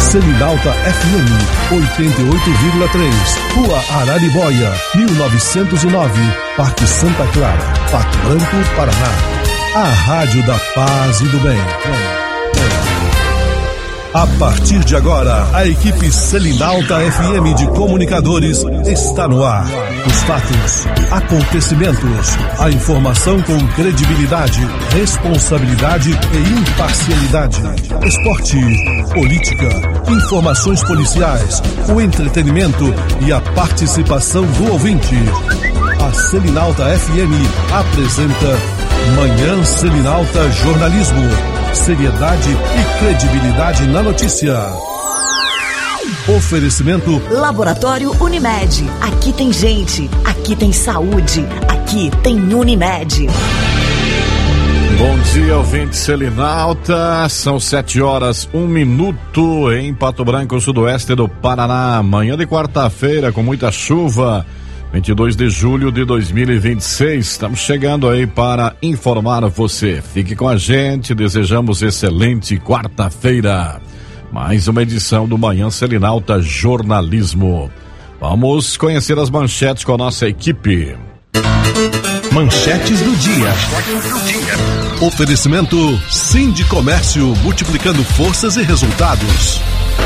Selinalta FM 88,3, Rua Araribóia, 1909, Parque Santa Clara, Pato Branco, Paraná. A Rádio da Paz e do Bem. A partir de agora, a equipe Selinalta FM de comunicadores está no ar. Os fatos, acontecimentos, a informação com credibilidade, responsabilidade e imparcialidade. Esporte, política, informações policiais, o entretenimento e a participação do ouvinte. A Selinalta FM apresenta Manhã Selinalta Jornalismo. Seriedade e credibilidade na notícia. Oferecimento Laboratório Unimed. Aqui tem gente, aqui tem saúde, aqui tem Unimed. Bom dia, ouvinte Selinalta. São 7h01 em Pato Branco, sudoeste do Paraná. Manhã de quarta-feira com muita chuva. 22 de julho de 2026, estamos chegando aí para informar você. Fique com a gente, desejamos excelente quarta-feira. Mais uma edição do Manhã Selinalta Jornalismo. Vamos conhecer as manchetes com a nossa equipe. Manchetes do dia. Oferecimento Sindicomércio, multiplicando forças e resultados.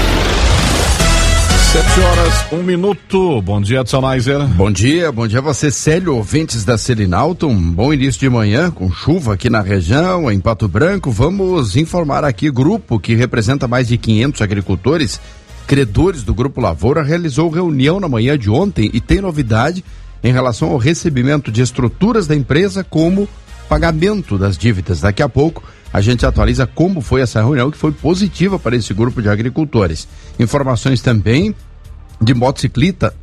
7h01. Bom dia, Edson Neiser. Bom dia a você, Célio, ouvintes da Selinalta. Um bom início de manhã, com chuva aqui na região, em Pato Branco. Vamos informar aqui, grupo que representa mais de 500 agricultores, credores do Grupo Lavoura, realizou reunião na manhã de ontem e tem novidade em relação ao recebimento de estruturas da empresa como pagamento das dívidas. Daqui a pouco a gente atualiza como foi essa reunião, que foi positiva para esse grupo de agricultores. Informações também de motociclista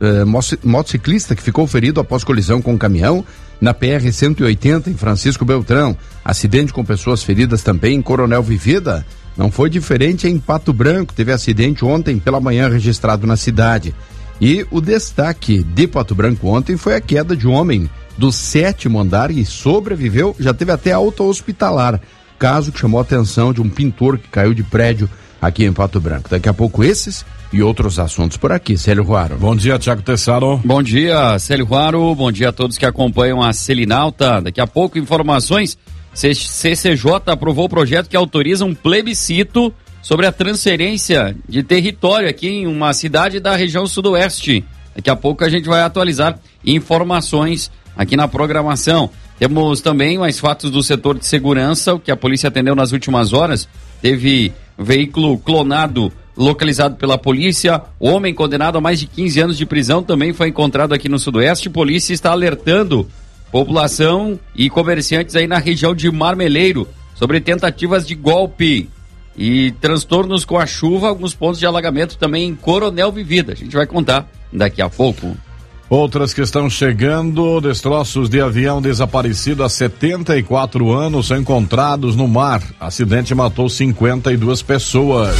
que ficou ferido após colisão com um caminhão na PR-180 em Francisco Beltrão. Acidente com pessoas feridas também em Coronel Vivida. Não foi diferente em Pato Branco, teve acidente ontem pela manhã registrado na cidade. E o destaque de Pato Branco ontem foi a queda de um homem do 7º andar e sobreviveu, já teve até alta hospitalar. Caso que chamou a atenção de um pintor que caiu de prédio aqui em Pato Branco. Daqui a pouco esses e outros assuntos por aqui. Célio Ruaro. Bom dia, Tiago Tessaro. Bom dia, Célio Ruaro. Bom dia a todos que acompanham a Selinalta. Daqui a pouco informações. CCJ aprovou o projeto que autoriza um plebiscito sobre a transferência de território aqui em uma cidade da região sudoeste. Daqui a pouco a gente vai atualizar informações aqui na programação. Temos também mais fatos do setor de segurança, o que a polícia atendeu nas últimas horas. Teve veículo clonado localizado pela polícia. O homem condenado a mais de 15 anos de prisão também foi encontrado aqui no sudoeste. A polícia está alertando população e comerciantes aí na região de Marmeleiro sobre tentativas de golpe e transtornos com a chuva. Alguns pontos de alagamento também em Coronel Vivida. A gente vai contar daqui a pouco. Outras que estão chegando: destroços de avião desaparecido há 74 anos são encontrados no mar. Acidente matou 52 pessoas.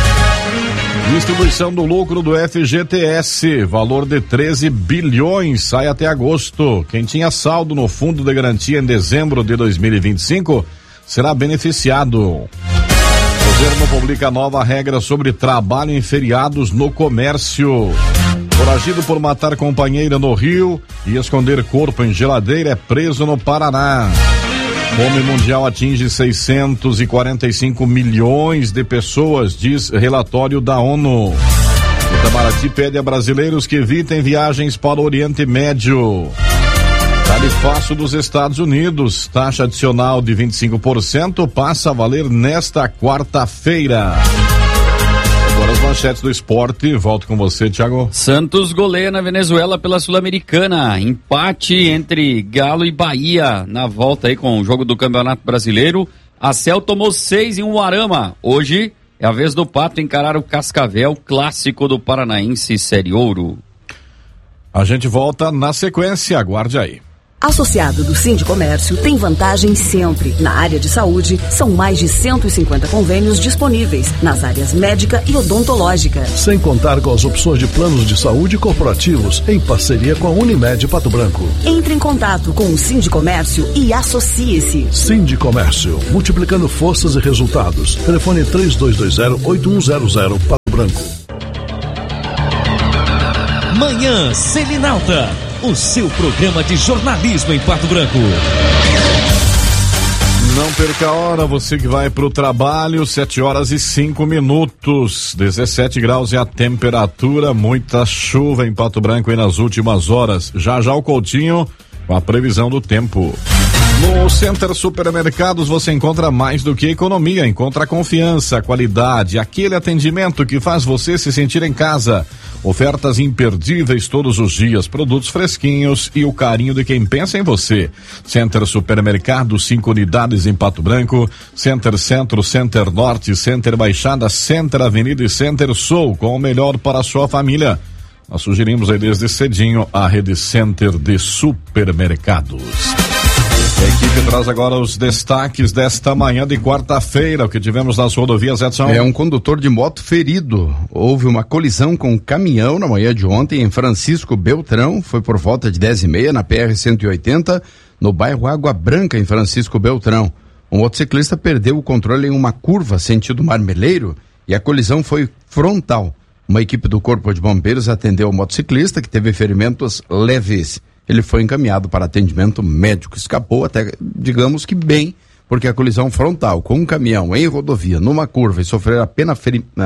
Distribuição do lucro do FGTS, valor de 13 bilhões, sai até agosto. Quem tinha saldo no fundo de garantia em dezembro de 2025 será beneficiado. O governo publica nova regra sobre trabalho em feriados no comércio. Foragido por matar companheira no Rio e esconder corpo em geladeira é preso no Paraná. Fome mundial atinge 645 milhões de pessoas, diz relatório da ONU. Itamaraty pede a brasileiros que evitem viagens para o Oriente Médio. Tarifaço dos Estados Unidos, taxa adicional de 25% passa a valer nesta quarta-feira. Agora as manchetes do esporte, volto com você, Thiago. Santos goleia na Venezuela pela Sul-Americana, empate entre Galo e Bahia na volta aí com o jogo do Campeonato Brasileiro. A Cel tomou 6 em Umuarama. Hoje é a vez do Pato encarar o Cascavel, clássico do Paranaense Série Ouro. A gente volta na sequência, aguarde aí. Associado do Sindicomércio tem vantagem sempre. Na área de saúde, são mais de 150 convênios disponíveis nas áreas médica e odontológica. Sem contar com as opções de planos de saúde corporativos em parceria com a Unimed Pato Branco. Entre em contato com o Sindicomércio e associe-se. Sindicomércio, multiplicando forças e resultados. Telefone 3220-8100 Pato Branco. Branco. Manhã Selinalta, o seu programa de jornalismo em Pato Branco. Não perca a hora, você que vai para o trabalho, 7h05, 17 graus é a temperatura, muita chuva em Pato Branco aí nas últimas horas. Já o Coutinho com a previsão do tempo. No Center Supermercados você encontra mais do que economia, encontra confiança, qualidade, aquele atendimento que faz você se sentir em casa. Ofertas imperdíveis todos os dias, produtos fresquinhos e o carinho de quem pensa em você. Center Supermercado, 5 unidades em Pato Branco, Center Centro, Center Norte, Center Baixada, Center Avenida e Center Sul, com o melhor para a sua família. Nós sugerimos aí desde cedinho a rede Center de Supermercados. A equipe traz agora os destaques desta manhã de quarta-feira, o que tivemos nas rodovias, Edson. Um condutor de moto ferido. Houve uma colisão com um caminhão na manhã de ontem em Francisco Beltrão, foi por volta de 10h30 na PR-180, no bairro Água Branca, em Francisco Beltrão. Um motociclista perdeu o controle em uma curva sentido Marmeleiro e a colisão foi frontal. Uma equipe do Corpo de Bombeiros atendeu o motociclista, que teve ferimentos leves. Ele foi encaminhado para atendimento médico. Escapou até, digamos que bem, porque a colisão frontal com um caminhão em rodovia, numa curva, e sofrer apenas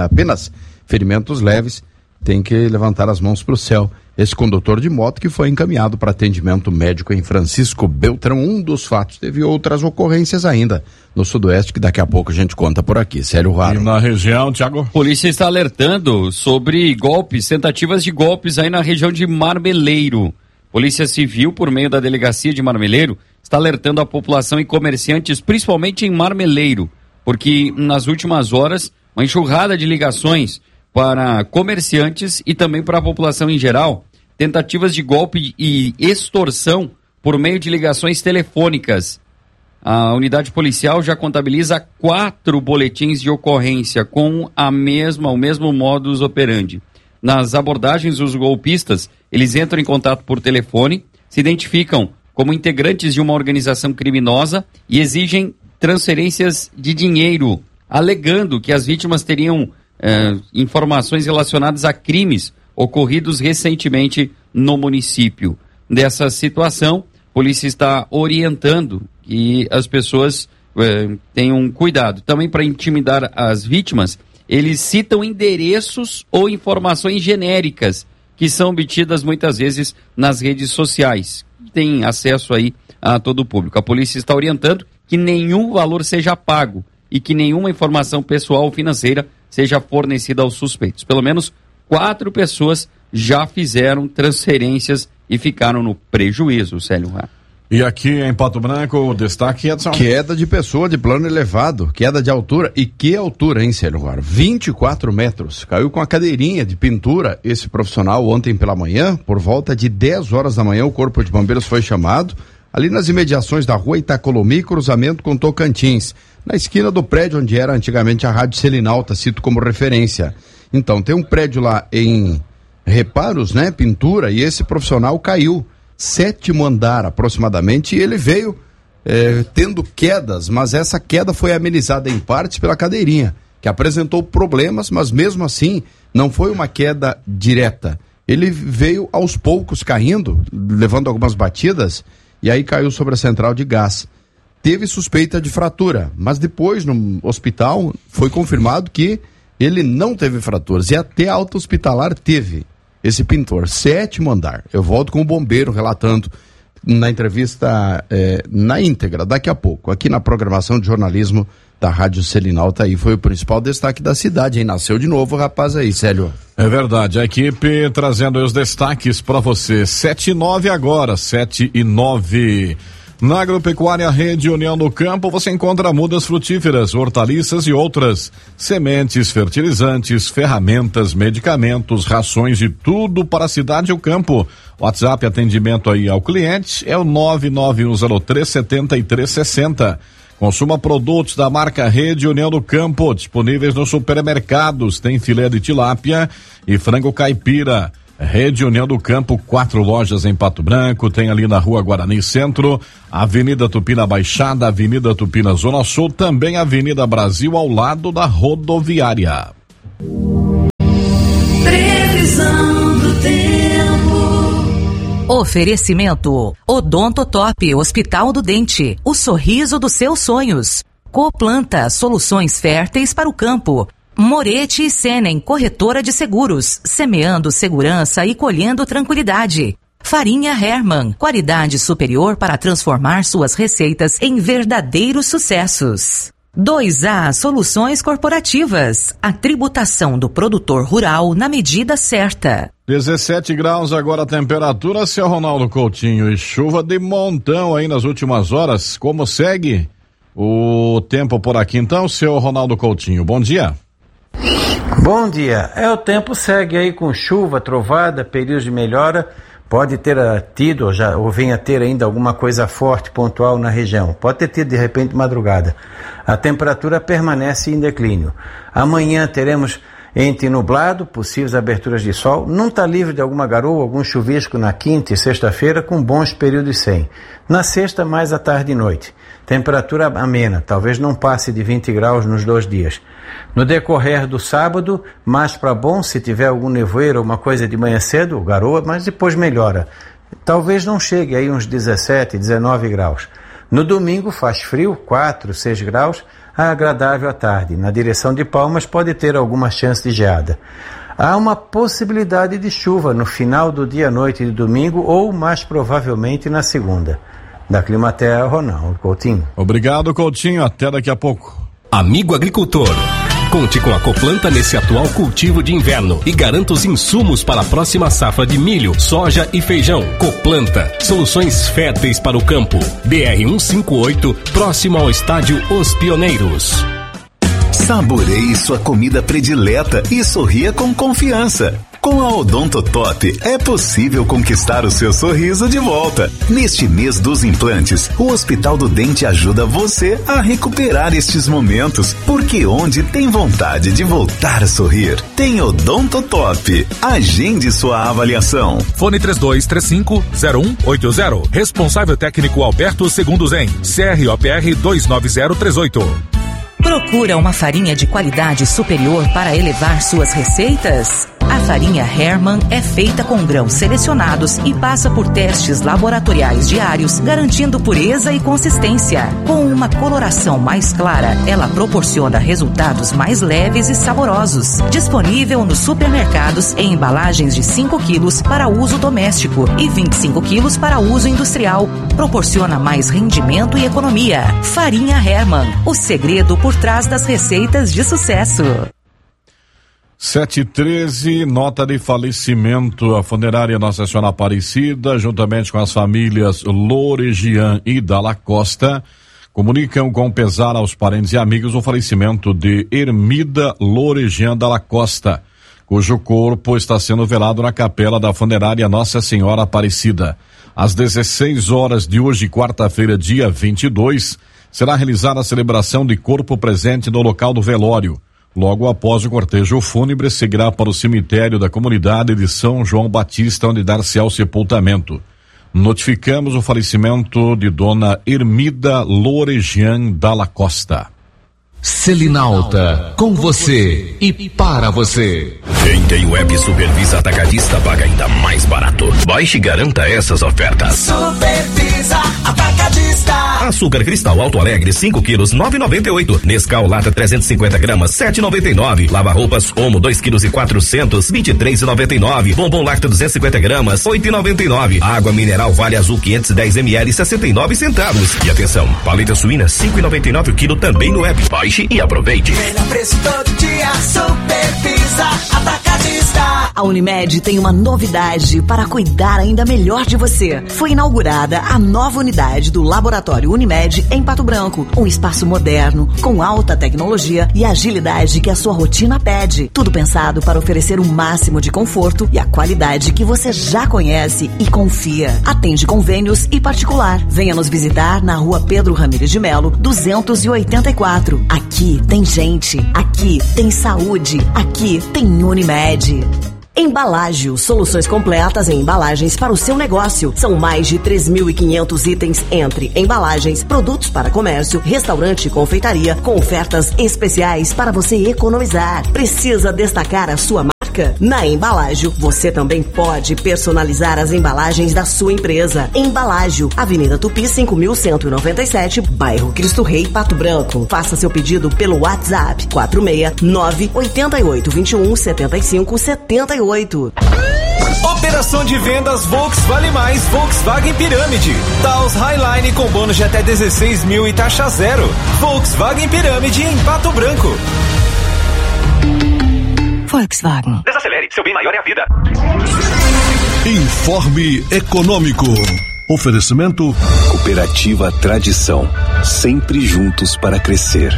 ferimentos leves, tem que levantar as mãos para o céu. Esse condutor de moto que foi encaminhado para atendimento médico em Francisco Beltrão, um dos fatos. Teve outras ocorrências ainda no Sudoeste, que daqui a pouco a gente conta por aqui. Célio Raro. E na região, Thiago? Polícia está alertando sobre golpes, tentativas de golpes aí na região de Marmeleiro. Polícia Civil, por meio da Delegacia de Marmeleiro, está alertando a população e comerciantes, principalmente em Marmeleiro, porque nas últimas horas, uma enxurrada de ligações para comerciantes e também para a população em geral, tentativas de golpe e extorsão por meio de ligações telefônicas. A unidade policial já contabiliza 4 boletins de ocorrência com o mesmo modus operandi. Nas abordagens, os golpistas, eles entram em contato por telefone, se identificam como integrantes de uma organização criminosa e exigem transferências de dinheiro, alegando que as vítimas teriam informações relacionadas a crimes ocorridos recentemente no município. Dessa situação, a polícia está orientando que as pessoas tenham cuidado. Também para intimidar as vítimas, eles citam endereços ou informações genéricas que são obtidas muitas vezes nas redes sociais. Tem acesso aí a todo o público. A polícia está orientando que nenhum valor seja pago e que nenhuma informação pessoal ou financeira seja fornecida aos suspeitos. Pelo menos 4 pessoas já fizeram transferências e ficaram no prejuízo, Célio Rá. E aqui em Pato Branco, o destaque, Edson. Queda de pessoa de plano elevado, queda de altura. E que altura, hein, Célio Rá? 24 metros. Caiu com a cadeirinha de pintura esse profissional ontem pela manhã. Por volta de 10 horas da manhã, o Corpo de Bombeiros foi chamado ali nas imediações da rua Itacolomi, cruzamento com Tocantins, na esquina do prédio onde era antigamente a Rádio Selinalta, cito como referência. Então, tem um prédio lá em reparos, né, pintura, e esse profissional caiu, 7º andar aproximadamente, e ele veio tendo quedas, mas essa queda foi amenizada em partes pela cadeirinha, que apresentou problemas, mas mesmo assim não foi uma queda direta. Ele veio aos poucos caindo, levando algumas batidas, e aí caiu sobre a central de gás. Teve suspeita de fratura, mas depois no hospital foi confirmado que ele não teve fraturas, e até alta hospitalar teve esse pintor. 7º andar. Eu volto com o bombeiro relatando na entrevista na íntegra, daqui a pouco, aqui na programação de jornalismo da Rádio Selinalta. Aí foi o principal destaque da cidade, hein? Nasceu de novo o rapaz aí, Célio. É verdade, a equipe trazendo aí os destaques para você. 7h09 agora, 7h09. Na Agropecuária Rede União do Campo você encontra mudas frutíferas, hortaliças e outras, sementes, fertilizantes, ferramentas, medicamentos, rações e tudo para a cidade e o campo. WhatsApp atendimento aí ao cliente é o 991037360. Consuma produtos da marca Rede União do Campo, disponíveis nos supermercados. Tem filé de tilápia e frango caipira. Rede União do Campo, 4 lojas em Pato Branco, tem ali na Rua Guarani Centro, Avenida Tupina Baixada, Avenida Tupina Zona Sul, também Avenida Brasil, ao lado da rodoviária. Previsão do tempo. Oferecimento: Odonto Top, Hospital do Dente, o sorriso dos seus sonhos. Coplanta, soluções férteis para o campo. Moretti e Senen, corretora de seguros, semeando segurança e colhendo tranquilidade. Farinha Hermann, qualidade superior para transformar suas receitas em verdadeiros sucessos. 2A Soluções Corporativas, a tributação do produtor rural na medida certa. 17 graus agora a temperatura, seu Ronaldo Coutinho, e chuva de montão aí nas últimas horas. Como segue o tempo por aqui então, seu Ronaldo Coutinho? Bom dia. Bom dia. O tempo segue aí com chuva, trovada, períodos de melhora. Pode ter tido ou venha ter ainda alguma coisa forte, pontual na região. Pode ter tido de repente madrugada. A temperatura permanece em declínio. Amanhã teremos entre nublado, possíveis aberturas de sol. Não está livre de alguma garoa, algum chuvisco na quinta e sexta-feira, com bons períodos sem. Na sexta, mais à tarde e noite. Temperatura amena, talvez não passe de 20 graus nos 2 dias. No decorrer do sábado, mais para bom, se tiver algum nevoeiro ou uma coisa de manhã cedo, garoa, mas depois melhora. Talvez não chegue aí uns 17, 19 graus. No domingo faz frio, 4, 6 graus, agradável à tarde. Na direção de Palmas pode ter alguma chance de geada. Há uma possibilidade de chuva no final do dia à noite de domingo ou mais provavelmente na segunda. Da Climaterra, Ronaldo Coutinho. Obrigado, Coutinho. Até daqui a pouco. Amigo agricultor, conte com a Coplanta nesse atual cultivo de inverno e garanta os insumos para a próxima safra de milho, soja e feijão. Coplanta, soluções férteis para o campo. BR-158, próximo ao estádio Os Pioneiros. Saboreie sua comida predileta e sorria com confiança. Com a Odonto Top é possível conquistar o seu sorriso de volta. Neste mês dos implantes, o Hospital do Dente ajuda você a recuperar estes momentos, porque onde tem vontade de voltar a sorrir, tem Odonto Top. Agende sua avaliação. Fone 3235-0180. Responsável técnico Alberto Segundo Zen. CROPR 29038. Procura uma farinha de qualidade superior para elevar suas receitas? A farinha Hermann é feita com grãos selecionados e passa por testes laboratoriais diários, garantindo pureza e consistência. Com uma coloração mais clara, ela proporciona resultados mais leves e saborosos. Disponível nos supermercados em embalagens de 5 quilos para uso doméstico e 25 quilos para uso industrial. Proporciona mais rendimento e economia. Farinha Hermann, o segredo por trás das receitas de sucesso. 7h13, nota de falecimento. A funerária Nossa Senhora Aparecida, juntamente com as famílias Loregian e Dalla Costa, comunicam com pesar aos parentes e amigos o falecimento de Hermida Loregian Dalla Costa, cujo corpo está sendo velado na capela da funerária Nossa Senhora Aparecida. Às 16 horas de hoje, quarta-feira, dia 22, será realizada a celebração de corpo presente no local do velório. Logo após o cortejo fúnebre, seguirá para o cemitério da comunidade de São João Batista, onde dar-se-á o sepultamento. Notificamos o falecimento de dona Hermida Loregian Dalla Costa. Selinalta, com você e para você. Quem tem o app Supervisa Atacadista paga ainda mais barato. Baixe e garanta essas ofertas. Supervisa Atacadista. Açúcar cristal Alto Alegre 5 quilos 9,98. Nescau lata 350 gramas 7,99. Lava roupas Omo 2 quilos e 400 23,99. Bombom Lacta 250 gramas 8,99. Água mineral Vale Azul 510 ml 69 centavos. E atenção, paleta suína 5,99 o quilo também no app. Baixe e aproveite. Melhor preço todo dia, Supervisa Atacadista. A Unimed tem uma novidade para cuidar ainda melhor de você. Foi inaugurada a nova unidade do Laboratório Unimed em Pato Branco. Um espaço moderno, com alta tecnologia e agilidade que a sua rotina pede. Tudo pensado para oferecer o máximo de conforto e a qualidade que você já conhece e confia. Atende convênios e particular. Venha nos visitar na Rua Pedro Ramires de Melo, 284. Aqui tem gente, aqui tem saúde, aqui tem Unimed. Embalágio, soluções completas em embalagens para o seu negócio. São mais de 3.500 itens entre embalagens, produtos para comércio, restaurante e confeitaria, com ofertas especiais para você economizar. Precisa destacar a sua marca marca. Na Embalágio, você também pode personalizar as embalagens da sua empresa. Embalágio, Avenida Tupi 5197, bairro Cristo Rei, Pato Branco. Faça seu pedido pelo WhatsApp 469-8821-7578. Operação de vendas Volkswagen Vale Mais Volkswagen Pirâmide. Taos Highline com bônus de até 16 mil e taxa zero. Volkswagen Pirâmide em Pato Branco. Volkswagen. Desacelere, seu bem maior é a vida. Informe Econômico. Oferecimento Cooperativa Tradição, sempre juntos para crescer.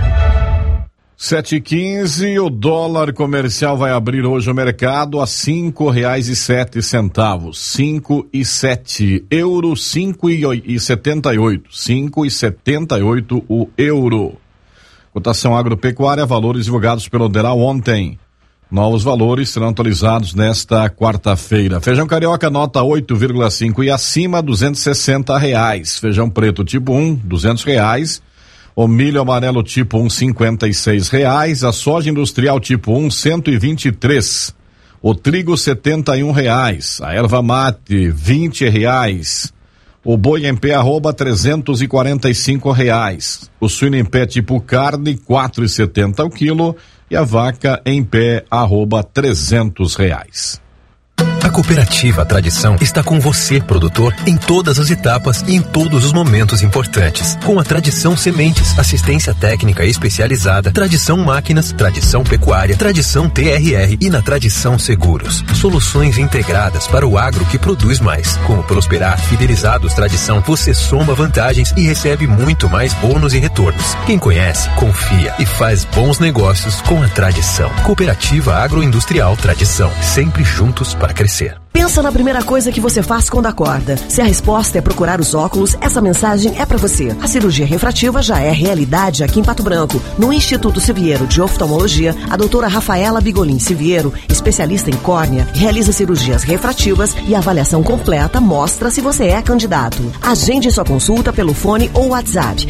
7h15, o dólar comercial vai abrir hoje o mercado a R$5,07. 5,07. Euro 5,78. 5,78 o euro. Cotação agropecuária, valores divulgados pelo Deral ontem. Novos valores serão atualizados nesta quarta-feira. Feijão carioca nota 8,5 e acima R$260. Feijão preto tipo 1, R$200. O milho amarelo tipo 1, R$56. A soja industrial tipo 1, R$123. O trigo R$71. A erva mate R$20. O boi em pé arroba R$345. O suíno em pé tipo carne R$4,70 o quilo. E a vaca em pé arroba R$300. A Cooperativa Tradição está com você, produtor, em todas as etapas e em todos os momentos importantes. Com a Tradição Sementes, assistência técnica especializada, Tradição Máquinas, Tradição Pecuária, Tradição TRR e na Tradição Seguros. Soluções integradas para o agro que produz mais. Com o Prosperar Fidelizados Tradição, você soma vantagens e recebe muito mais bônus e retornos. Quem conhece, confia e faz bons negócios com a Tradição. Cooperativa Agroindustrial Tradição, sempre juntos para crescer. Pensa na primeira coisa que você faz quando acorda. Se a resposta é procurar os óculos, essa mensagem é para você. A cirurgia refrativa já é realidade aqui em Pato Branco. No Instituto Siviero de Oftalmologia, a doutora Rafaela Bigolin Siviero, especialista em córnea, realiza cirurgias refrativas e a avaliação completa mostra se você é candidato. Agende sua consulta pelo fone ou WhatsApp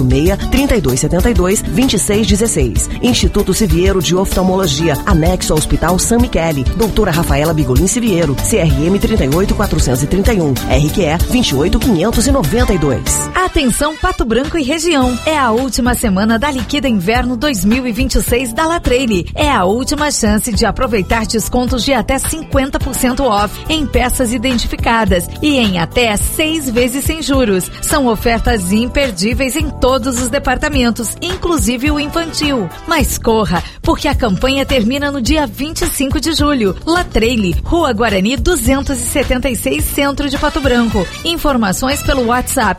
46-3272-2616. Instituto Siviero de Oftalmologia, anexo ao Hospital San Michele. Doutora Rafaela Bigolin Siviero, CRM 38431, RQE 28592. Atenção Pato Branco e região. É a última semana da Liquida Inverno 2026 da Latreille. É a última chance de aproveitar descontos de até 50% off em peças identificadas e em até 6 vezes sem juros. São ofertas imperdíveis em todos os departamentos, inclusive o infantil. Mas corra, porque a campanha termina no dia 25 de julho. Latreille, Rua Guarani 276, Centro de Pato Branco. Informações pelo WhatsApp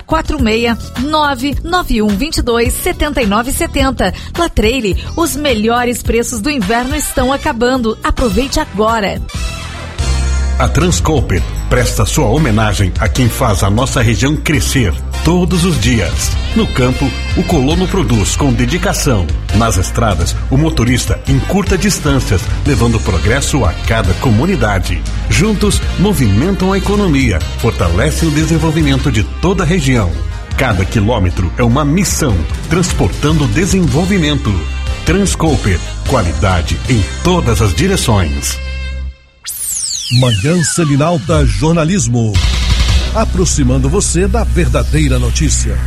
469-9122-7970. Latreille, os melhores preços do inverno estão acabando. Aproveite agora. A Transcooper presta sua homenagem a quem faz a nossa região crescer todos os dias. No campo, o colono produz com dedicação. Nas estradas, o motorista encurta distâncias, levando progresso a cada comunidade. Juntos, movimentam a economia, fortalecem o desenvolvimento de toda a região. Cada quilômetro é uma missão, transportando desenvolvimento. Transcooper, qualidade em todas as direções. Manhã Selinalta Jornalismo, aproximando você da verdadeira notícia.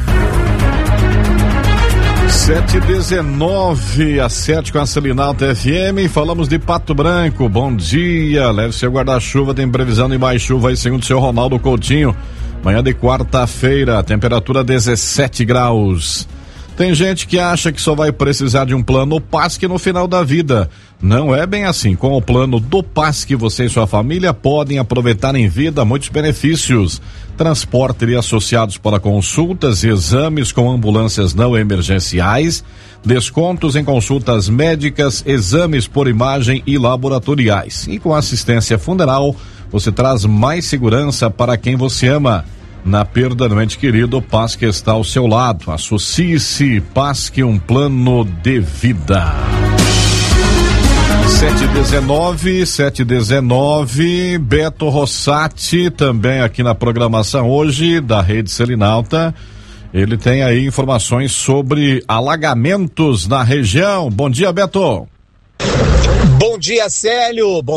7h19, às 7 com a Selinalta FM. Falamos de Pato Branco. Bom dia, leve seu guarda-chuva. Tem previsão de mais chuva aí, segundo o seu Ronaldo Coutinho. Manhã de quarta-feira, temperatura 17 graus. Tem gente que acha que só vai precisar de um plano PASC no final da vida. Não é bem assim. Com o plano do PASC, você e sua família podem aproveitar em vida muitos benefícios. Transporte e associados para consultas e exames com ambulâncias não emergenciais, descontos em consultas médicas, exames por imagem e laboratoriais. E com assistência funeral, você traz mais segurança para quem você ama. Na perda do ente querido, o PASC está ao seu lado. Associe-se, PASC, um plano de vida. 7h19, Beto Rossati, também aqui na programação hoje da Rede Selinalta. Ele tem aí informações sobre alagamentos na região. Bom dia, Beto. Bom dia, Célio. Bom